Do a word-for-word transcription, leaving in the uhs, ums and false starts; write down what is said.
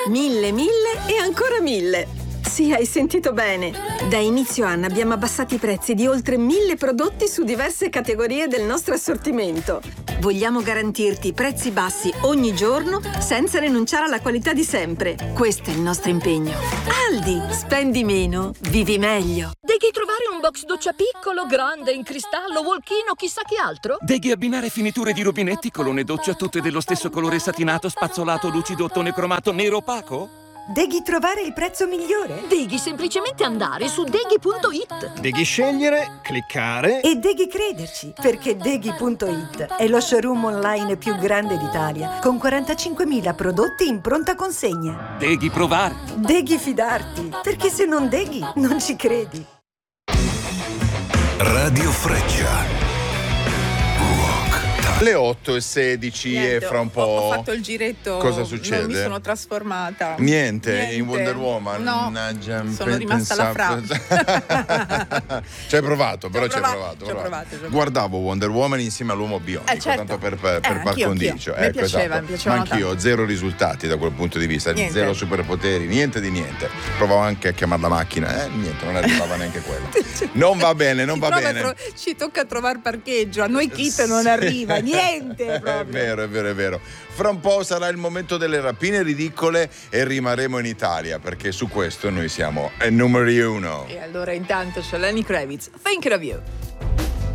Mille, mille e ancora mille. Sì, hai sentito bene. Da inizio anno abbiamo abbassato i prezzi di oltre mille prodotti su diverse categorie del nostro assortimento. Vogliamo garantirti prezzi bassi ogni giorno senza rinunciare alla qualità di sempre. Questo è il nostro impegno. Aldi, spendi meno, vivi meglio. Devi trovare un box doccia piccolo, grande, in cristallo, walk-in o chissà che altro? Devi abbinare finiture di rubinetti, colonne doccia tutte dello stesso colore satinato, spazzolato, lucido, ottone cromato, nero opaco? Devi trovare il prezzo migliore? Devi semplicemente andare su deghi punto it. Devi scegliere, cliccare e devi crederci, perché deghi punto it è lo showroom online più grande d'Italia, con quarantacinquemila prodotti in pronta consegna. Devi provare. Devi fidarti, perché se non deghi, non ci credi. Radio Freccia. Le otto e sedici. Niente, e fra un po'. Ho fatto il giretto. Cosa succede? Non mi sono trasformata. Niente, Niente. in Wonder Woman. No, Mannaggia, sono rimasta la fra. Ci hai provato, però ci hai provato, provato. ci ho provato, ci ho provato. Guardavo Wonder Woman insieme all'uomo bionico, Eh, certo. tanto per, per, per Eh, par anch'io, condicio. anch'io. Mi piaceva, esatto. mi piacevano Ma anch'io, tanto. zero risultati da quel punto di vista, Niente. zero superpoteri, niente di niente. Provavo anche a chiamare la macchina, eh, niente, non arrivava neanche quello. Non va bene, non Ci va prova a bene. tro- ci tocca trovare parcheggio, a noi Kit non arriva, niente. È vero, è vero, è vero. Fra un po' sarà il momento delle rapine ridicole e rimarremo in Italia, perché su questo noi siamo il numero uno. E allora intanto c'è Lenny Kravitz, Thinking of You.